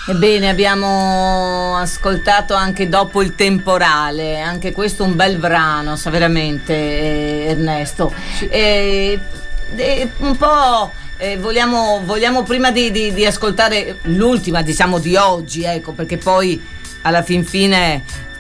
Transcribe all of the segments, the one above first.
Ebbene, abbiamo ascoltato anche Dopo il temporale, anche questo un bel brano, sa veramente, Ernesto. Sì. Un po'. Vogliamo prima di ascoltare l'ultima, diciamo, di oggi, ecco, perché poi alla fin fine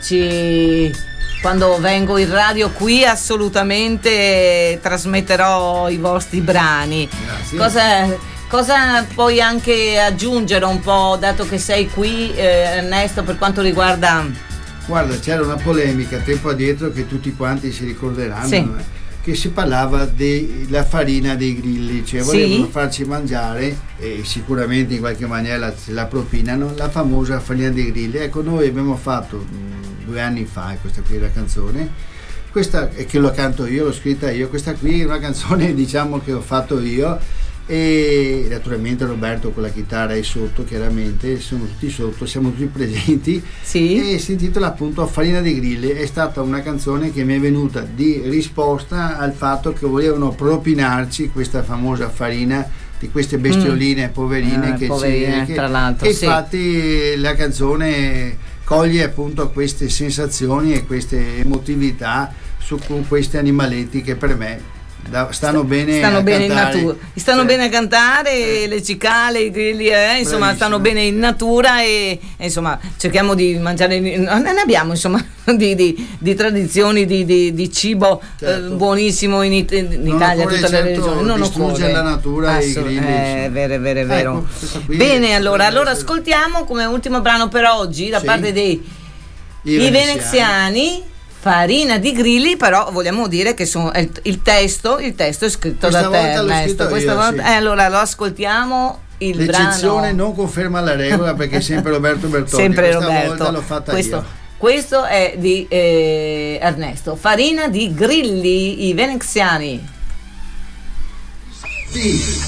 quando vengo in radio qui assolutamente trasmetterò i vostri brani. Grazie. Cosa puoi anche aggiungere un po', dato che sei qui, Ernesto, per quanto riguarda... Guarda, c'era una polemica tempo addietro che tutti quanti si ricorderanno, Sì. Che si parlava della farina dei grilli, cioè volevano Sì. farci mangiare, e sicuramente in qualche maniera la propinano, la famosa farina dei grilli. Ecco, noi abbiamo fatto 2 anni fa, questa qui è la canzone, questa è che lo canto io, l'ho scritta io, questa qui è una canzone, diciamo, che ho fatto io, e naturalmente Roberto con la chitarra è sotto, chiaramente sono tutti sotto, siamo tutti presenti. Sì. E si intitola appunto Farina di Grilli. È stata una canzone che mi è venuta di risposta al fatto che volevano propinarci questa famosa farina di queste bestioline poverine poverine, tra l'altro, e sì. infatti la canzone coglie appunto queste sensazioni e queste emotività con questi animaletti che per me stanno bene in natura, stanno bene a cantare, le cicale, i grilli, insomma, Bravissimo. stanno bene in natura e insomma cerchiamo di mangiare, ne abbiamo insomma di tradizioni di cibo, certo. Buonissimo in Italia, tutte le regioni, non distrugge la natura e i grilli, è vero. Ecco, questa qui Bene, allora essere... ascoltiamo come ultimo brano per oggi da Sì. parte dei I veneziani. Farina di grilli, però vogliamo dire che il testo è scritto Questa da te, volta l'ho Ernesto. scritto Questa io, volta, sì. Allora lo ascoltiamo. L'eccezione Brano. non conferma la regola, perché è sempre Roberto Bertoni. Sempre Questa Roberto. volta l'ho fatta io. Questo è di Ernesto. Farina di grilli, i veneziani. Sì.